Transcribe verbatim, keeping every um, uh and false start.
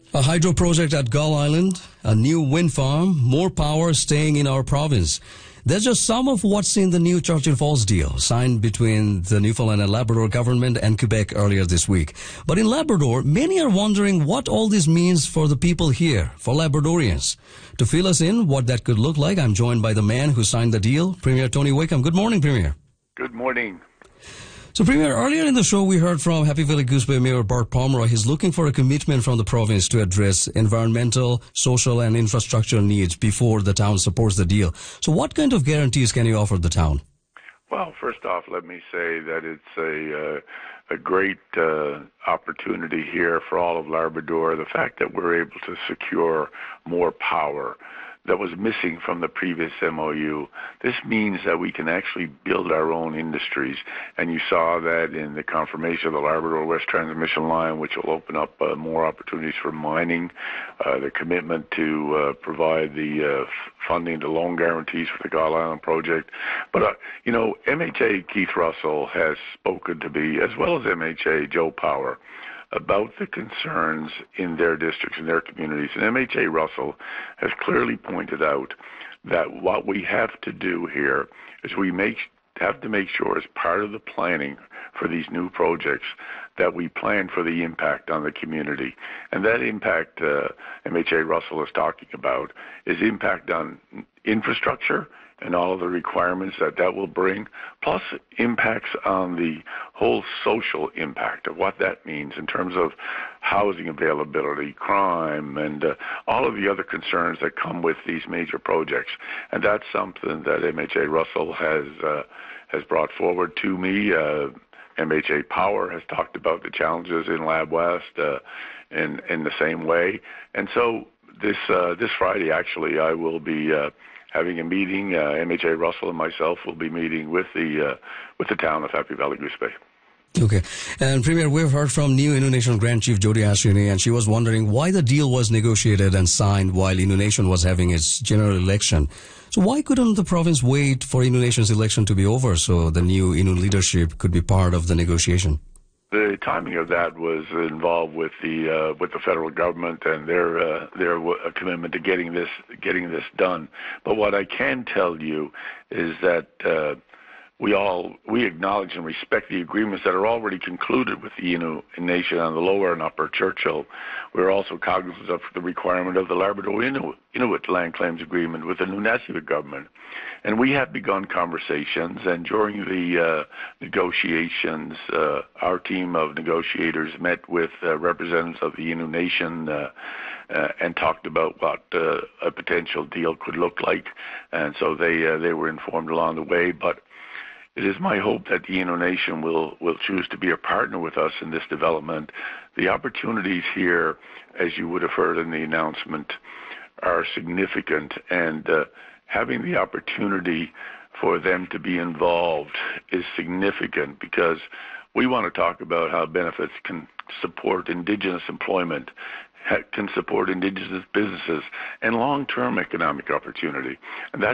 A hydro project at Gull Island, a new wind farm, more power staying in our province. That's just some of what's in the new Churchill Falls deal signed between the Newfoundland and Labrador government and Quebec earlier this week. But in Labrador, many are wondering what all this means for the people here, for Labradorians. To fill us in what that could look like, I'm joined by the man who signed the deal, Premier Tony Wakeham. Good morning, Premier. Good morning. So, Premier, earlier in the show, we heard from Happy Valley Goose Bay Mayor Bart Pomeroy. He's looking for a commitment from the province to address environmental, social, and infrastructure needs before the town supports the deal. So what kind of guarantees can you offer the town? Well, first off, let me say that it's a uh, a great uh, opportunity here for all of Labrador. The fact that we're able to secure more power that was missing from the previous M O U. This means that we can actually build our own industries, and you saw that in the confirmation of the Labrador West Transmission Line, which will open up uh, more opportunities for mining, uh, the commitment to uh, provide the uh, f- funding, the loan guarantees for the Gull Island project. But, uh, you know, M H A Keith Russell has spoken to me, as well as M H A Joe Power, about the concerns in their districts, in their communities. And M H A Russell has clearly pointed out that what we have to do here is we make have to make sure as part of the planning for these new projects that we plan for the impact on the community. And that impact uh, M H A Russell is talking about is impact on infrastructure and all of the requirements that that will bring, plus impacts on the whole social impact of what that means in terms of housing availability, crime, and uh, all of the other concerns that come with these major projects. And that's something that M H A Russell has uh, has brought forward to me. Uh, M H A Power has talked about the challenges in Lab West uh, in in the same way. And so this uh, this Friday, actually, I will be Uh, having a meeting. uh, M H A Russell and myself will be meeting with the uh, with the town of Happy Valley Goose Bay. Okay. And Premier, we've heard from new Innu Nation Grand Chief Jody Ashwini, and she was wondering why the deal was negotiated and signed while Innu Nation was having its general election. So why couldn't the province wait for Innu Nation's election to be over so the new Innu leadership could be part of the negotiation? The timing of that was involved with the uh, with the federal government and their uh, their w- commitment to getting this getting this done. But what I can tell you is that uh, we all we acknowledge and respect the agreements that are already concluded with the Innu Nation on the Lower and Upper Churchill. We're also cognizant of the requirement of the Labrador Inuit, Inuit Land Claims Agreement with the Nunavut government. And we have begun conversations, and during the uh, negotiations, uh, our team of negotiators met with uh, representatives of the Innu Nation uh, uh, and talked about what uh, a potential deal could look like. And so they uh, they were informed along the way. But it is my hope that the Innu Nation will, will choose to be a partner with us in this development. The opportunities here, as you would have heard in the announcement, are significant, and uh, having the opportunity for them to be involved is significant because we want to talk about how benefits can support Indigenous employment, can support Indigenous businesses, and long-term economic opportunity. And that